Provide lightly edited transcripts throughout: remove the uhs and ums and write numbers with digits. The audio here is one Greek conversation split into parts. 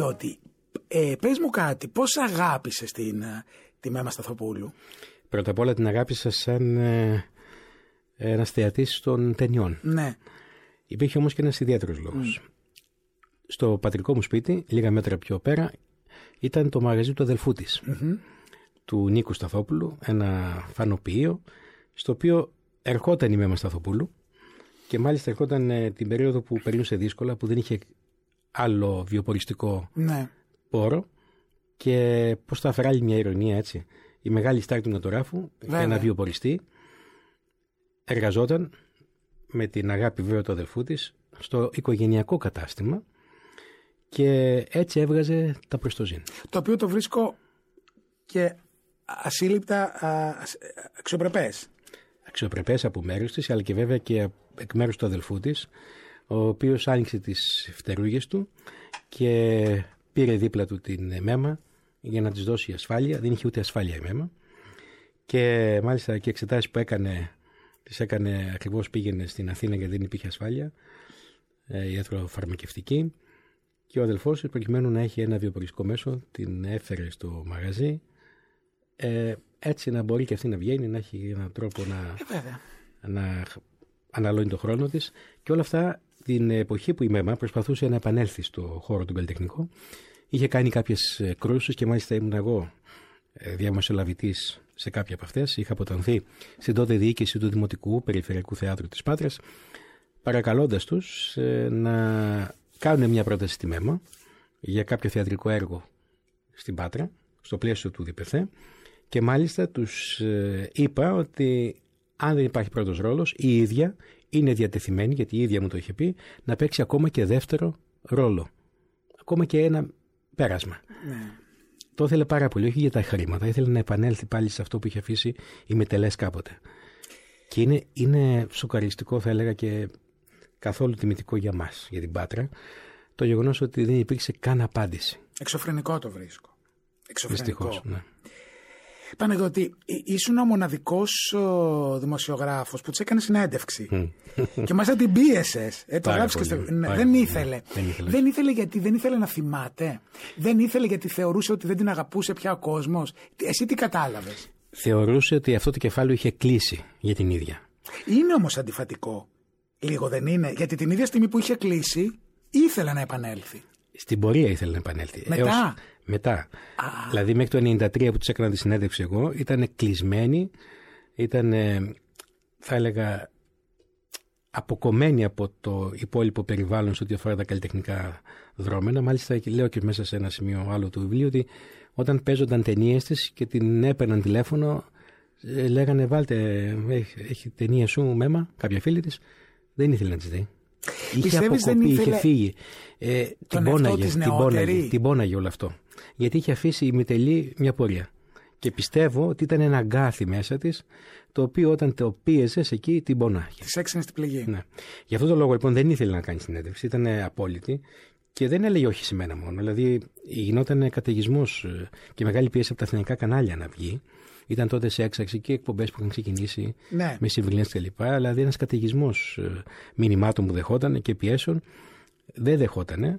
Παναγιώτη, πες μου κάτι, πώς αγάπησες τη Μέμα Σταθοπούλου? Πρώτα απ' όλα την αγάπησα σαν ένας θεατής των ταινιών. Ναι. Υπήρχε όμως και ένας ιδιαίτερος λόγος. Στο πατρικό μου σπίτι, λίγα μέτρα πιο πέρα, ήταν το μαγαζί του αδελφού της, του Νίκου Σταθόπουλου, ένα φανοποιείο, στο οποίο ερχόταν η Μέμα Σταθοπούλου και μάλιστα ερχόταν την περίοδο που περνούσε δύσκολα, που δεν είχε άλλο βιοποριστικό πόρο και πώς θα έφερε άλλη μια ηρωνία, έτσι. Η μεγάλη στάρ του νοτογράφου και ένα βιοποριστή εργαζόταν με την αγάπη βέβαια του αδελφού της στο οικογενειακό κατάστημα και έτσι έβγαζε τα προστοζήν. Το οποίο το βρίσκω και ασύλληπτα αξιοπρεπές. Αξιοπρεπές από μέρους της, αλλά και βέβαια και εκ μέρους του αδελφού της, ο οποίος άνοιξε τις φτερούγες του και πήρε δίπλα του την Μέμα για να της δώσει ασφάλεια. Δεν είχε ούτε ασφάλεια η Μέμα και μάλιστα και εξετάσεις που τις έκανε ακριβώς, πήγαινε στην Αθήνα γιατί δεν υπήρχε ασφάλεια ιατροφαρμακευτική, και ο αδελφός προκειμένου να έχει ένα βιοποριστικό μέσο την έφερε στο μαγαζί, έτσι να μπορεί και αυτή να βγαίνει, να έχει έναν τρόπο να αναλώνει το χρόνο της, και όλα αυτά την εποχή που η Μέμα προσπαθούσε να επανέλθει στο χώρο του καλλιτεχνικού. Είχε κάνει κάποιες κρούσεις και μάλιστα ήμουν εγώ διαμεσολαβητής σε κάποια από αυτές. Είχα αποτανθεί στην τότε διοίκηση του Δημοτικού Περιφερειακού Θεάτρου της Πάτρας, παρακαλώντας τους να κάνουν μια πρόταση στη Μέμα για κάποιο θεατρικό έργο στην Πάτρα, στο πλαίσιο του ΔΠΘ, και μάλιστα τους είπα ότι αν δεν υπάρχει πρώτος ρόλος, η ίδια είναι διατεθειμένη, γιατί η ίδια μου το είχε πει, να παίξει ακόμα και δεύτερο ρόλο, ακόμα και ένα πέρασμα. Ναι. Το ήθελε πάρα πολύ, όχι για τα χρήματα, ήθελε να επανέλθει πάλι σε αυτό που είχε αφήσει η Μετελές κάποτε. Και είναι σοκαριστικό, θα έλεγα, και καθόλου τιμητικό για μας, για την Πάτρα, το γεγονός ότι δεν υπήρξε καν απάντηση. Εξωφρενικό το βρίσκω. Δυστυχώς, ναι. Παναγιώτη, ήσουν ο μοναδικός δημοσιογράφος που της έκανε συνέντευξη και μάλιστα την πίεσες. Το γράψεις και δεν ήθελε. Δεν ήθελε γιατί δεν ήθελε να θυμάται. Δεν ήθελε γιατί θεωρούσε ότι δεν την αγαπούσε πια ο κόσμος. Εσύ τι κατάλαβες? Θεωρούσε ότι αυτό το κεφάλαιο είχε κλείσει για την ίδια. Είναι όμως αντιφατικό. Λίγο δεν είναι? Γιατί την ίδια στιγμή που είχε κλείσει ήθελε να επανέλθει. Στην πορεία ήθελε να επανέλθει. Μετά. Δηλαδή μέχρι το 1993 που της έκανα τη συνέντευξη εγώ, ήταν κλεισμένη, ήταν, θα έλεγα, αποκομμένη από το υπόλοιπο περιβάλλον σε ό,τι αφορά τα καλλιτεχνικά δρόμενα. Μάλιστα λέω και μέσα σε ένα σημείο άλλο του βιβλίου ότι όταν παίζονταν ταινίες της και την έπαιρναν τηλέφωνο, λέγανε έχει ταινία σου Μέμα, κάποια φίλη της, δεν ήθελε να της δει. Είχε αποκοπεί, είχε φύγει. Την πόναγε όλο αυτό. Γιατί είχε αφήσει η Μητελή μια πορεία. Και πιστεύω ότι ήταν ένα αγκάθι μέσα της, το οποίο όταν το πίεζες εκεί την πονάγε. Της έξανε στην πληγή. Ναι. Γι' αυτό το λόγο λοιπόν δεν ήθελε να κάνει συνέντευξη, ήταν απόλυτη και δεν έλεγε όχι σε μένα μόνο. Δηλαδή γινόταν καταιγισμός και μεγάλη πίεση από τα εθνικά κανάλια να βγει. Ήταν τότε σε έξαρξη και εκπομπές που είχαν ξεκινήσει με Συμβουλές κλπ. Δηλαδή ένας καταιγισμός μηνυμάτων που δεχόταν και πιέσεων δεν δεχότανε.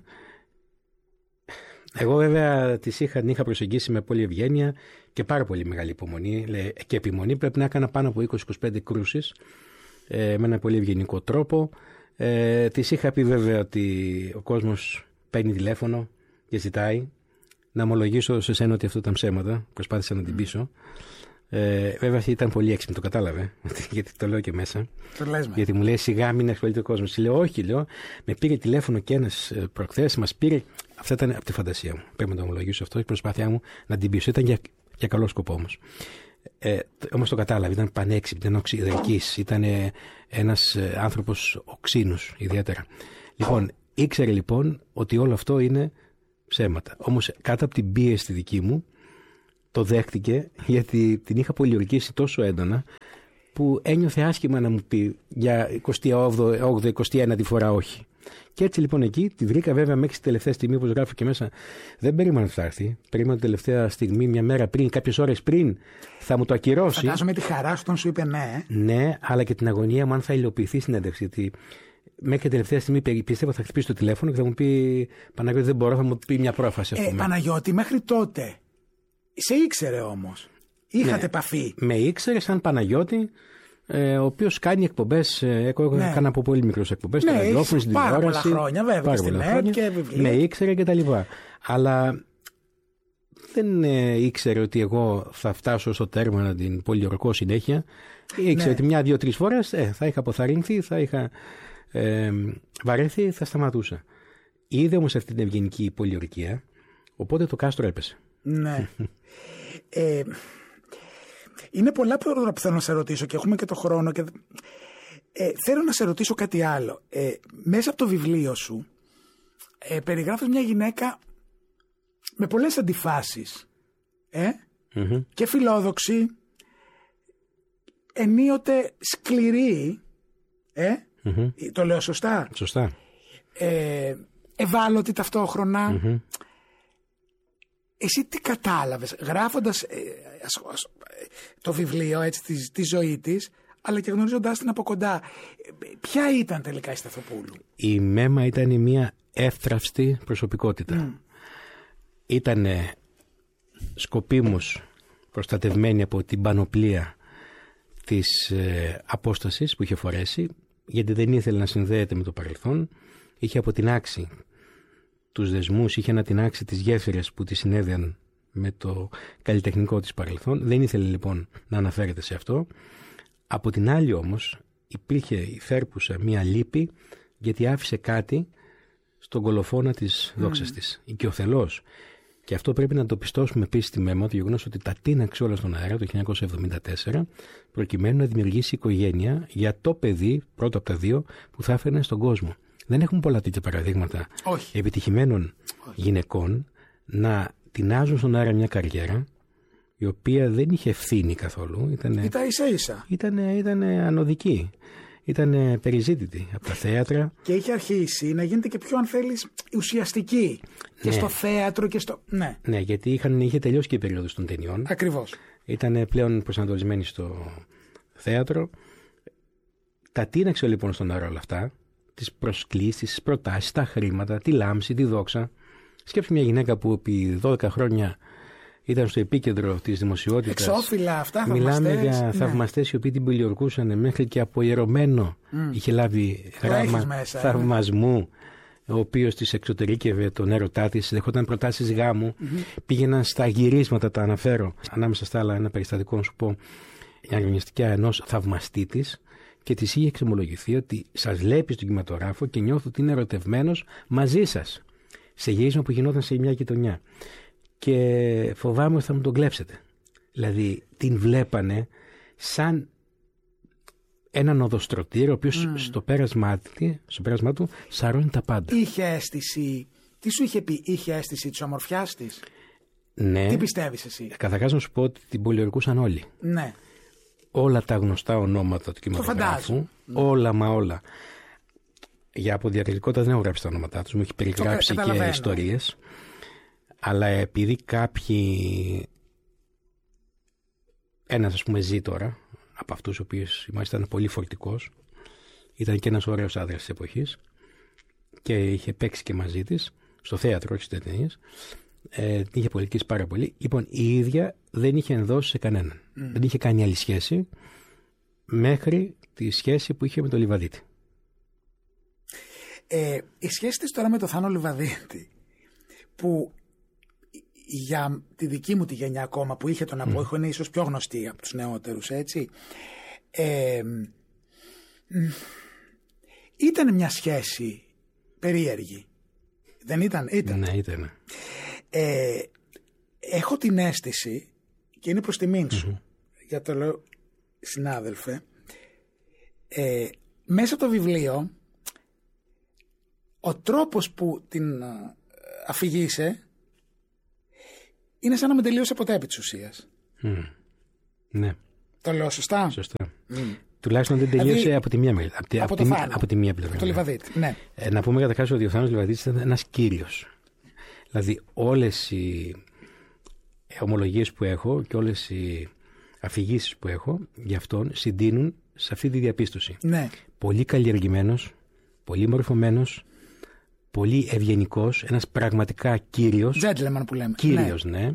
Εγώ βέβαια την είχα προσεγγίσει με πολλή ευγένεια και πάρα πολύ μεγάλη υπομονή και επιμονή. Πρέπει να έκανα πάνω από 20-25 κρούσεις με ένα πολύ ευγενικό τρόπο. Της είχα πει βέβαια ότι ο κόσμος παίρνει τηλέφωνο και ζητάει. Να ομολογήσω σε σένα ότι αυτό ήταν ψέματα. Προσπάθησα να την πείσω. Βέβαια ήταν πολύ έξυπνη, το κατάλαβε. Γιατί το λέω και μέσα. Γιατί μου λέει σιγά μην ασχολείται ο κόσμος. Λέω όχι, με πήρε τηλέφωνο και ένας προχθές, μας πήρε. Αυτά ήταν από τη φαντασία μου. Πρέπει να το ομολογήσω αυτό. Η προσπάθειά μου να την πείσω. Ήταν για καλό σκοπό όμως. Όμως το κατάλαβε. Ήταν πανέξυπνη, ήταν οξυδερκής. Ήταν ένας άνθρωπος οξύνους ιδιαίτερα. Λοιπόν, ήξερε λοιπόν ότι όλο αυτό είναι ψέματα. Όμως κάτω από την πίεση τη δική μου το δέχτηκε, γιατί την είχα πολιορκήσει τόσο έντονα που ένιωθε άσχημα να μου πει για 28η-21η φορά όχι. Και έτσι λοιπόν εκεί τη βρήκα βέβαια μέχρι τη τελευταία στιγμή, όπως γράφω και μέσα. Δεν περίμενα να θα έρθει. Περίμενα την τελευταία στιγμή, μια μέρα πριν, κάποιες ώρες πριν, θα μου το ακυρώσει. Φαντάζομαι τη χαρά σου όταν σου είπε ναι. Ναι, αλλά και την αγωνία μου αν θα υλοποιηθεί η συνέντευξη. Γιατί μέχρι και τελευταία στιγμή πιστεύω θα χτυπήσει το τηλέφωνο και θα μου πει Παναγιώτη, δεν μπορώ, θα μου πει μια πρόφαση. Παναγιώτη, μέχρι τότε σε ήξερε όμως. Είχατε επαφή. Με ήξερε σαν Παναγιώτη, ο οποίος κάνει εκπομπές. Έκανα από πολύ μικρές εκπομπές στο ραδιόφωνο, στην τηλεόραση. Πάρα πολλά χρόνια, βέβαια. Και στην ΕΡΤ και βιβλία. Με ήξερε και τα λοιπά. Αλλά δεν ήξερε ότι εγώ θα φτάσω στο τέρμα να την πολιορκώ συνέχεια. Ήξερε ότι 1-2-3 φορές θα είχα αποθαρρυνθεί, θα είχα βαρέθει, θα σταματούσα. Είδε όμως αυτή την ευγενική πολιορκία, οπότε το κάστρο έπεσε. Ναι. Είναι πολλά πράγματα που θέλω να σε ρωτήσω και έχουμε και το χρόνο. Και... θέλω να σε ρωτήσω κάτι άλλο. Μέσα από το βιβλίο σου περιγράφεις μια γυναίκα με πολλές αντιφάσεις. Και φιλόδοξη, ενίοτε σκληρή. Το λέω σωστά? Σωστά. Ευάλωτη ταυτόχρονα. Εσύ τι κατάλαβες γράφοντας το βιβλίο, έτσι, τη ζωή της, αλλά και γνωρίζοντάς την από κοντά? Ποια ήταν τελικά η Σταθοπούλου? Η Μέμα ήταν μια εύθραυστη προσωπικότητα. Ήτανε σκοπίμως προστατευμένη από την πανοπλία της απόστασης που είχε φορέσει, γιατί δεν ήθελε να συνδέεται με το παρελθόν. Είχε αποτινάξει τους δεσμούς, είχε ανατινάξει τις γέφυρες που τη συνέδεαν με το καλλιτεχνικό της παρελθόν. Δεν ήθελε λοιπόν να αναφέρεται σε αυτό. Από την άλλη όμως υπήρχε η Φέρπουσα μία λύπη, γιατί άφησε κάτι στον κολοφόνα της δόξας της, οικειοθελώς. Και αυτό πρέπει να το πιστώσουμε επίσης στη Μέμα, το γεγονός ότι τα τίναξε όλα στον αέρα το 1974, προκειμένου να δημιουργήσει οικογένεια για το παιδί, πρώτο από τα δύο, που θα έφερνε στον κόσμο. Δεν έχουμε πολλά τέτοια παραδείγματα επιτυχημένων γυναικών να τεινάζουν στον αέρα μια καριέρα η οποία δεν είχε ευθύνη καθόλου. Ήταν ίσα-ίσα. Ήταν ανωδική. Ήταν περιζήτητη από τα θέατρα. Και είχε αρχίσει να γίνεται και πιο, αν θέλεις, ουσιαστική. Και στο θέατρο και στο... Ναι, γιατί είχε τελειώσει και η περίοδος των ταινιών. Ακριβώς. Ήταν πλέον προσανατολισμένη στο θέατρο. Τα τίναξε λοιπόν στον αέρα όλα αυτά. Τις προσκλήσεις, τις προτάσεις, τα χρήματα, τη λάμψη, τη δόξα. Σκέψου μια γυναίκα που επί 12 χρόνια ήταν στο επίκεντρο της δημοσιότητας. Εξώφυλλα αυτά, θαυμαστές. Μιλάμε για θαυμαστές οι οποίοι την πολιορκούσαν, μέχρι και αποιερωμένο είχε λάβει γράμμα θαυμασμού, ο οποίος της εξωτερήκευε τον έρωτά της, δεχόταν προτάσεις γάμου, πήγαιναν στα γυρίσματα, τα αναφέρω, ανάμεσα στα άλλα ένα περιστατικό να σου πω, η αγωνιστικά ενός θαυμαστή της, και της είχε εξομολογηθεί ότι σας βλέπει στον κινηματογράφο και νιώθω ότι είναι ερωτευμένος μαζί σας, σε γύρισμα που γινόταν σε μια γειτονιά. Και φοβάμαι ότι θα μου τον κλέψετε. Δηλαδή την βλέπανε σαν έναν οδοστρωτήρα ο οποίος στο πέρασμά του σαρώνει τα πάντα. Είχε αίσθηση, τι σου είχε πει, είχε αίσθηση της ομορφιάς της? Ναι. Τι πιστεύεις εσύ? Καταρχάς να σου πω ότι την πολιορκούσαν όλοι. Ναι. Όλα τα γνωστά ονόματα του κινηματογράφου, όλα μα όλα. Για αποδιακριτικότητα δεν έχω γράψει τα ονόματά τους, μου έχει περιγράψει και ιστορίες. Αλλά επειδή κάποιοι, ένας ας πούμε ζει τώρα, από αυτούς ο οποίος μάλιστα ήταν πολύ φορτικός, ήταν και ένας ωραίος άντρας της εποχής και είχε παίξει και μαζί της, στο θέατρο, όχι στις ταινίες, την είχε πολιορκήσει πάρα πολύ. Λοιπόν, η ίδια δεν είχε ενδώσει σε κανέναν. Δεν είχε κάνει άλλη σχέση μέχρι τη σχέση που είχε με τον Λιβαδίτη. Η σχέση της τώρα με τον Θάνο Λιβαδίτη, που για τη δική μου τη γενιά ακόμα που είχε τον απόϊχο, είναι ίσως πιο γνωστή από τους νεότερους, έτσι, ήταν μια σχέση περίεργη. Δεν ήταν? Ναι, ήταν. Έχω την αίσθηση, και είναι προς τιμήν σου, για το λέω συνάδελφε, μέσα από το βιβλίο ο τρόπος που την αφηγείσαι είναι σαν να με τελείωσε ποτέ επί της ουσίας. Ναι. Το λέω σωστά? Σωστά. Τουλάχιστον δεν τελείωσε δηλαδή, από τη μία μεριά. Από τη μία πλευρά. Το Λιβαδίτη, ναι. Να πούμε καταρχάς ότι ο Θάνος Λιβαδίτης ήταν ένας κύριος. Δηλαδή όλες οι ομολογίες που έχω και όλες οι αφηγήσεις που έχω για αυτόν συντείνουν σε αυτή τη διαπίστωση. Ναι. Πολύ καλλιεργημένος, πολύ μορφωμένος, πολύ ευγενικός, ένας πραγματικά κύριος. Gentleman που λέμε. Κύριος, ναι.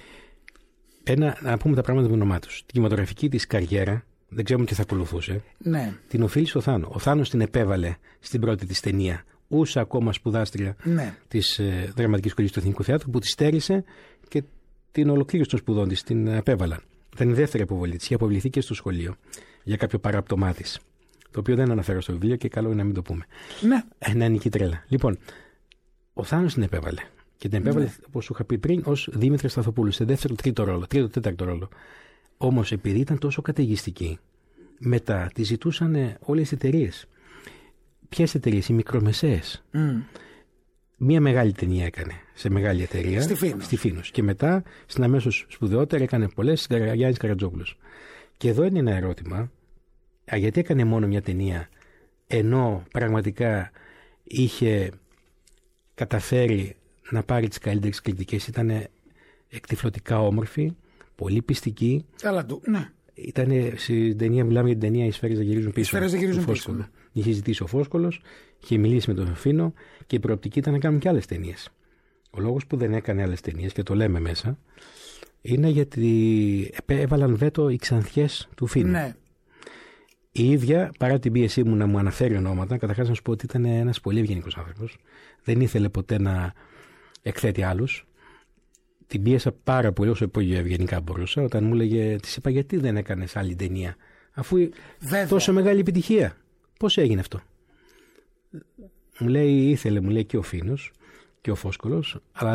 Να πούμε τα πράγματα με το όνομά τους. Την κινηματογραφική της καριέρα, δεν ξέρουμε τι θα ακολουθούσε. Ναι. Την οφείλει στο Θάνο. Ο Θάνος την επέβαλε στην πρώτη της ταινία. Ούσα ακόμα σπουδάστρια της Δραματικής Σχολής του Εθνικού Θεάτρου, που τη στέρισε και την ολοκλήρωση των σπουδών της την επέβαλαν. Ήταν η δεύτερη αποβολή της. Είχε αποβληθεί και στο σχολείο για κάποιο παράπτωμά της. Το οποίο δεν αναφέρω στο βιβλίο και καλό είναι να μην το πούμε. Ναι. Ένα νική τρέλα. Λοιπόν, ο Θάνος την επέβαλε. Και την επέβαλε, όπως σου είχα πει πριν, ως Δήμητρα Σταθοπούλου, σε δεύτερο, τέταρτο ρόλο. Όμως, επειδή ήταν τόσο καταιγιστική, μετά τη ζητούσαν όλες οι εταιρείες. Ποιες εταιρείες, οι μικρομεσαίες. Μία μεγάλη ταινία έκανε σε μεγάλη εταιρεία. Στη Φίνος. Και μετά, στην αμέσως σπουδαιότερη, έκανε πολλές στην Γιάννης Καρατζόπουλος. Και εδώ είναι ένα ερώτημα. Γιατί έκανε μόνο μια ταινία, ενώ πραγματικά είχε καταφέρει να πάρει τις καλύτερες κριτικές, ήταν εκτυφλωτικά όμορφη, πολύ πιστική. Καλά του, ναι. Στην ταινία, μιλάμε για την ταινία «Οι σφαίρες δεν γυρίζουν πίσω». Ναι. Είχε ζητήσει ο Φόσκολος, είχε μιλήσει με τον Φίνο και η προοπτική ήταν να κάνουν και άλλες ταινίες. Ο λόγος που δεν έκανε άλλες ταινίες, και το λέμε μέσα, είναι γιατί έβαλαν βέτο οι ξανθιές του Φίνου. Ναι. Η ίδια, παρά την πίεσή μου να μου αναφέρει ονόματα, καταρχάς να σου πω ότι ήταν ένας πολύ ευγενικός άνθρωπος. Δεν ήθελε ποτέ να εκθέτει άλλους. Την πίεσα πάρα πολύ, όσο ευγενικά μπορούσα, όταν μου έλεγε, της είπα, γιατί δεν έκανες άλλη ταινία, αφού τόσο μεγάλη επιτυχία. Πώς έγινε αυτό? Μου λέει, και ο Φίνος και ο Φόσκολος, αλλά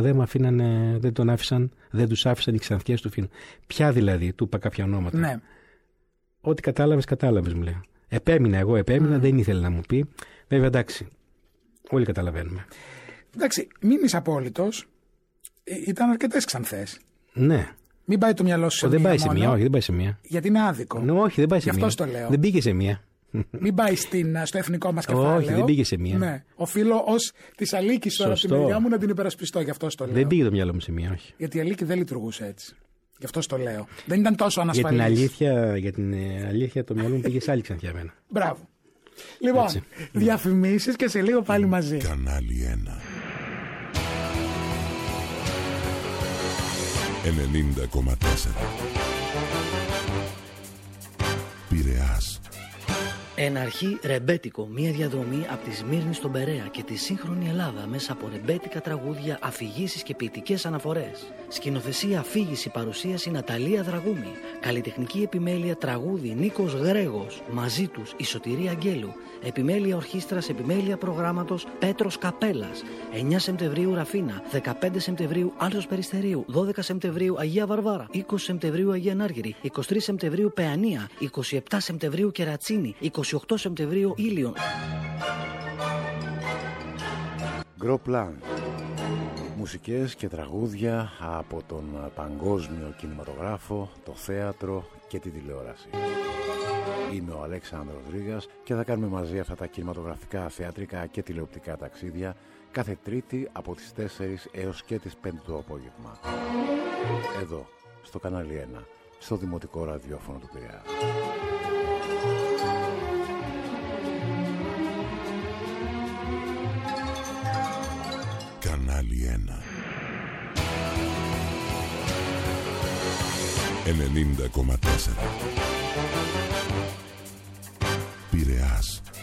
δεν τους άφησαν οι ξανθιές του Φίνου. Ποια δηλαδή? Του είπα κάποια ονόματα. Ναι. Ό,τι κατάλαβες, μου λέει. Επέμεινα, δεν ήθελε να μου πει. Βέβαια, εντάξει, όλοι καταλαβαίνουμε. Εντάξει, μην είσαι απόλυτος. Ήταν αρκετές ξανθές. Ναι. Μην πάει το μυαλό σου σε δεν μία πάει σε μόνο, μία, όχι, δεν πάει σε μία. Γιατί είναι άδικο. Όχι, δεν πάει σε μία. Γι' αυτό το λέω. Δεν πήγε σε μία. Μην πάει στο εθνικό μας κεφάλαιο. Όχι, δεν πήγε σε μία. Ναι. Οφείλω ως της Αλίκης τώρα από τη μεριά μου να την υπερασπιστώ, γι' αυτό το λέω. Δεν πήγε το μυαλό μου σε μία, όχι. Γιατί η Αλίκη δεν λειτουργούσε έτσι. Γι' αυτό το λέω. Δεν ήταν τόσο ανασφαλής. Για την αλήθεια το μυαλό μου πήγε σε άλλη ξανθιά εμένα. Μπράβο. Λοιπόν, διαφημίσεις και σε λίγο πάλι μαζί. Κανάλι 1 90,4 Πειραιάς. Εναρχή ρεμπέτικο, μια διαδρομή από τη Σμύρνη στον Περαία και τη σύγχρονη Ελλάδα μέσα από ρεμπέτικα τραγούδια, αφηγήσεις και ποιητικές αναφορές. Σκηνοθεσία, αφήγηση, παρουσίαση Ναταλία Δραγούμη. Καλλιτεχνική επιμέλεια τραγούδι Νίκος Γρέγος. Μαζί τους η Σωτηρία Αγγέλου. Επιμέλεια ορχήστρας, επιμέλεια προγράμματος Πέτρος Καπέλας. 9 Σεπτεμβρίου Ραφίνα. 15 Σεπτεμβρίου Άλσος Περιστερίου. 12 Σεπτεμβρίου Αγία Βαρβάρα. 20 Σεπτεμβρίου Αγία Νάργυρη. 23 Σεπτεμβρίου Παιανία. 27 Σεπτεμβρίου Κερατσίνη. 28 Σεπτεμβρίου Ήλιον. Γκροπλάν. Μουσικές και τραγούδια από τον παγκόσμιο κινηματογράφο, το θέατρο και τη τηλεόραση. Είμαι ο Αλέξανδρος Ρήγας και θα κάνουμε μαζί αυτά τα κινηματογραφικά, θεατρικά και τηλεοπτικά ταξίδια κάθε Τρίτη από τις 4 έως και τις 5 το απόγευμα. Εδώ, στο κανάλι 1, στο Δημοτικό Ραδιόφωνο του Πειραιά. Κανάλι 1 90,4 Πειραιάς.